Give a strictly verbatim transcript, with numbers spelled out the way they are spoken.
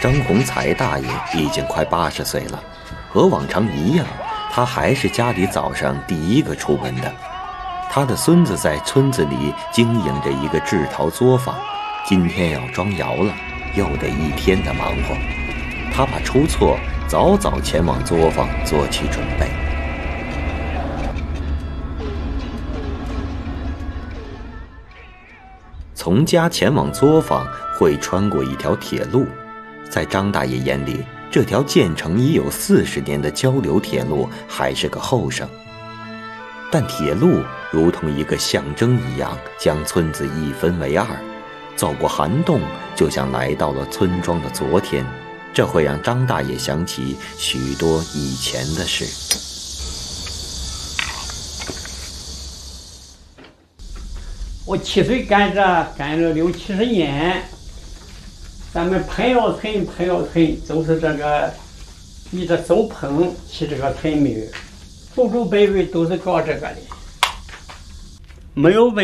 张洪才大爷已经快八十岁了，和往常一样，他还是家里早上第一个出门的。他的孙子在村子里经营着一个制陶作坊，今天要装窑了，又得一天的忙活。他怕出错，早早前往作坊做起准备。从家前往作坊会穿过一条铁路，在张大爷眼里，这条建成已有四十年的交流铁路还是个后生。但铁路如同一个象征一样，将村子一分为二，走过寒冬，就像来到了村庄的昨天，这会让张大爷想起许多以前的事。 我七岁干这干了六七十年，咱们朋友村朋友村都是这个以这手捧起这个村名，祖祖辈辈都是搞这个的，没有问